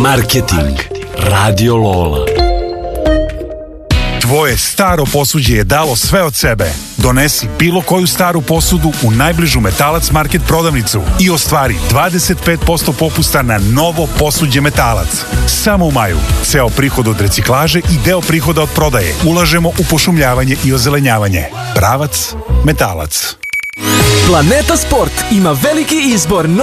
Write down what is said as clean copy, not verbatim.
Marketing Radio Lola. Tvoje staro posuđe je dalo sve od sebe. Donesi bilo koju staru posudu u najbližu Metalac Market prodavnicu i ostvari 25% popusta na novo posuđe Metalac. Samo u maju. Ceo prihod od reciklaže i deo prihoda od prodaje ulažemo u pošumljavanje i ozelenjavanje. Pravac Metalac. Planeta Sport ima veliki izbor